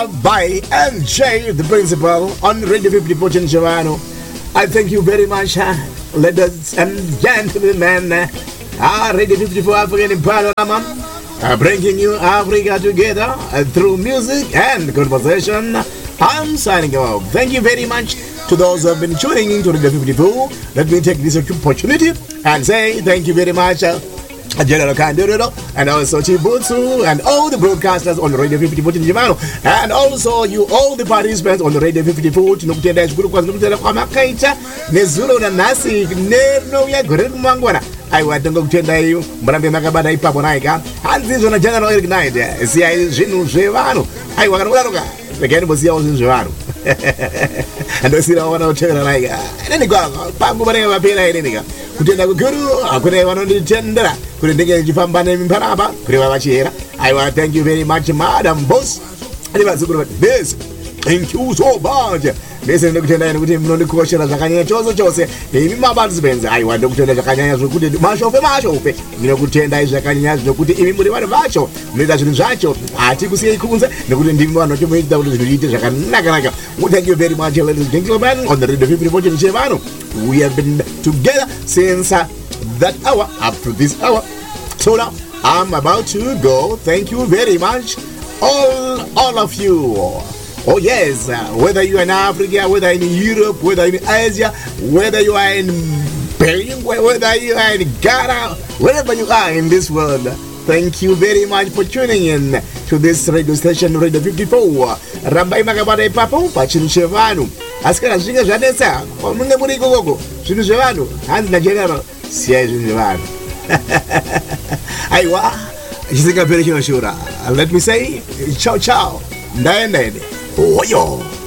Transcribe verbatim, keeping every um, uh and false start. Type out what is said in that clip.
uh, by M J, the principal, on Radio fifty-four Chinchevano. I thank you very much, uh, ladies and gentlemen. Uh, Radio fifty-four African Empire, uh, bringing you Africa together uh, through music and conversation. I'm signing off. Thank you very much to those who have been tuning into Radio fifty-four. Let me take this opportunity and say thank you very much. Uh, General Kandurado and also Chibutsu and all the broadcasters on Radio fifty-four Chinchevano, and also you all the participants on Radio fifty-four tinokutenda chikuru kwa tinokutenda kwa makaita nezulo na nasi neno ya gore kumangwana aiwa tengo kutenda iyo murambe makabada ipapo naika hanzizo na General Eric Knight siya zvinu zvevano aiwa kanokularoka rekeni bosiya zvinhu zvevano andosira wana utera naika neni kwa pangu banenge vapera inenika kutenda kukuru akune vanonditendera kuti ndenge ndichifamba nemimpanapa kuti vavachera. Aiwa, thank you very much madam boss ani vazukuru this thank you so much bese ndikutenda ine kuti munondikoshera zvakanyanya chose chose imi maparticipants. Aiwa, ndikutenda zvakanyanya zvokuti mashofe mashofe ndinokutenda zvakanyanya zvokuti imi muri vanhu vacho munoita zvinhu zvacho hatikusiyei kunze nekuti ndimi vanhu vachomuita kuti zvinhu zviite zvakanaka. Thank you very much ladies and gentlemen on the Radio fifty-four Chinchevano. We have been together since uh, that hour up to this hour. So now I'm about to go. Thank you very much, all all of you. Oh yes, uh, whether you are in Africa, whether in Europe, whether in Asia, whether you are in Belgium, whether you are in Ghana, wherever you are in this world, thank you very much for tuning in to this radio station, Radio fifty-four. Rambai makabada ipapo pa Chinchevano. Asikana zvinge zvanetsa munge muri ikoko zvinhu zvevanhu hanzi nageneral siyai zvinhu zvevanhu. Aiwa, chisingaperi chinoshura. Let me say ciao ciao ndaenda ine oyo.